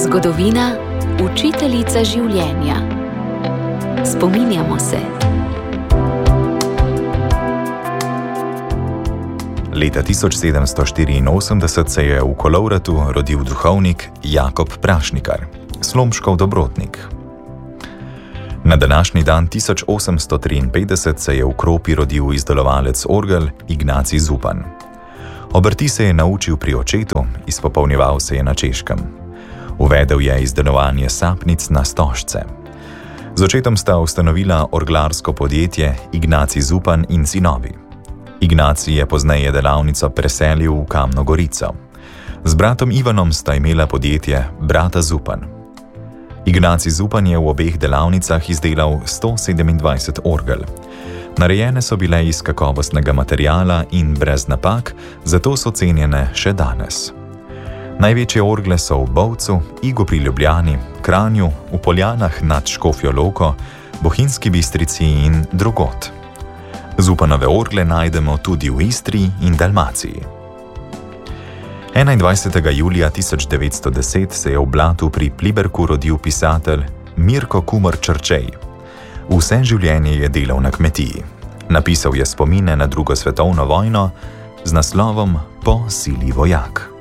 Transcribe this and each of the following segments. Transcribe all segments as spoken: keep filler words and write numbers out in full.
Zgodovina, učiteljica življenja. Spominjamo se. Leta tisoč sedemsto štiriinosemdeset se je v Kolovratu rodil duhovnik Jakob Prašnikar, Slomškov dobrotnik. Na današnji dan tisoč osemsto triinpetdeset se je v Kropi rodil izdelovalec orgel Ignacij Zupan. Obrti se je naučil pri očetu, izpopolnjeval se je na Češkem. Uvedel je izdelovanje sapnic na stožce. Z očetom sta ustanovila orglarsko podjetje Ignacij Zupan in sinovi. Ignacij je pozneje delavnico preselil v Kamno Gorico. Z bratom Ivanom sta imela podjetje Brata Zupan. Ignacij Zupan je v obeh delavnicah izdelal sto sedemindvajset orgel. Narejene so bile iz kakovostnega materiala in brez napak, zato so cenjene še danes. Največje orgle so v Bovcu, Igu pri Ljubljani, Kranju, v Poljanah nad Škofjo Loko, Bohinjski Bistrici in drugod. Zupanove orgle najdemo tudi v Istri in Dalmaciji. enaindvajsetega julija tisoč devetsto deset se je v Blatu pri Pliberku rodil pisatelj Mirko Kumar Črčej. Vse življenje je delal na kmetiji. Napisal je spomine na drugo svetovno vojno z naslovom Po sili vojak.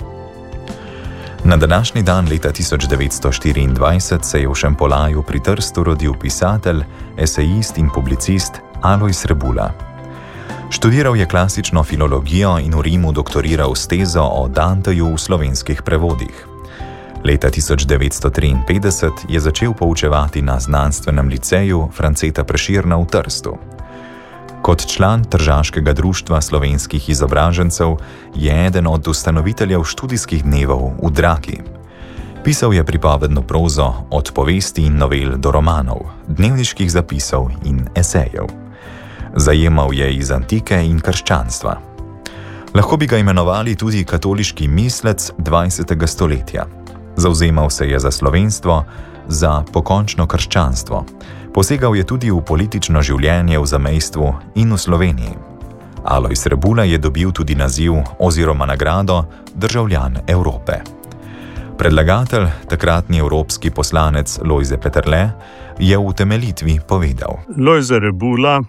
Na današnji dan leta tisoč devetsto štiriindvajset se je v Šempolaju pri Trstu rodil pisatelj, esejist in publicist Alojz Rebula. Študiral je klasično filologijo in v Rimu doktoriral s tezo o Danteju v slovenskih prevodih. Leta tisoč devetsto triinpetdeset je začel poučevati na znanstvenem liceju Franceta Prešerna v Trstu. Kot član Tržaškega društva slovenskih izobražencev je eden od ustanoviteljev študijskih dnevov v Draki. Pisal je pripovedno prozo od povesti in novel do romanov, dnevniških zapisov in esejev. Zajemal je iz antike in krščanstva. Lahko bi ga imenovali tudi katoliški mislec dvajsetega stoletja. Zavzemal se je za slovenstvo, za pokončno krščanstvo. Posegal je tudi v politično življenje v zamejstvu in v Sloveniji. Alojz Rebula je dobil tudi naziv oziroma nagrado Državljan Evrope. Predlagatelj, takratni evropski poslanec Lojze Peterle, je v utemeljitvi povedal: Lojze Rebula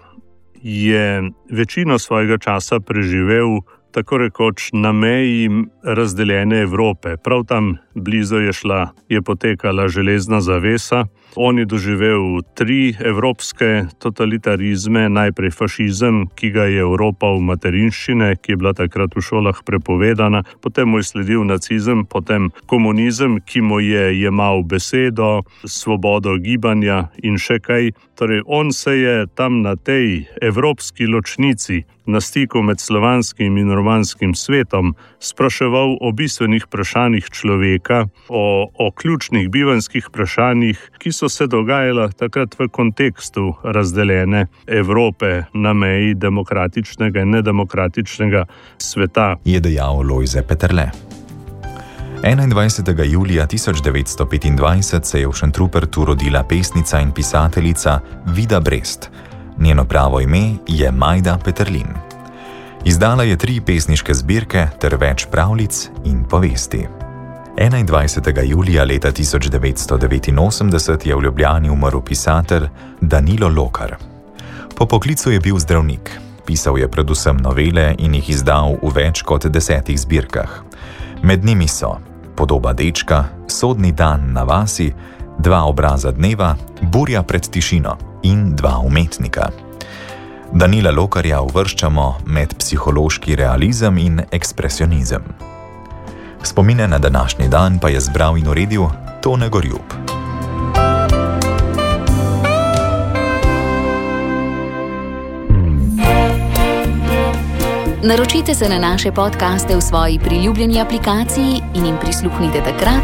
je večino svojega časa preživel tako rekoč na meji razdeljene Evrope. Prav tam blizu je šla, je potekala železna zavesa. On je doživel tri evropske totalitarizme, najprej fašizem, ki ga je Evropa v materinščine, ki je bila takrat v šolah prepovedana, potem mu je sledil nacizem, potem komunizem, ki mu je jemal besedo, svobodo gibanja in še kaj. Torej, on se je tam na tej evropski ločnici, na stiku med slovanskim in romanskim svetom, spraševal o bistvenih vprašanjih človeka, o, o ključnih bivanjskih vprašanjih, ki so se dogajala takrat v kontekstu razdeljene Evrope na meji demokratičnega in nedemokratičnega sveta. Je dejal Lojze Peterle. enaindvajsetega julija tisoč devetsto petindvajset se je v Šentrupertu rodila pesnica in pisateljica Vida Brest. Njeno pravo ime je Majda Peterlin. Izdala je tri pesniške zbirke ter več pravljic in povesti. enaindvajsetega julija leta tisoč devetsto devetinosemdeset je v Ljubljani umrl pisatelj Danilo Lokar. Po poklicu je bil zdravnik. Pisal je predvsem novele in jih izdal v več kot desetih zbirkah. Med njimi so Podoba dečka, Sodni dan na vasi, Dva obraza dneva, Burja pred tišino in Dva umetnika. Danila Lokarja uvrščamo med psihološki realizem in ekspresionizem. Spomine na današnji dan pa je zbral in uredil Tone Gorjub. Naročite se na naše podcaste v svoji priljubljeni aplikaciji in jim prisluhnite takrat,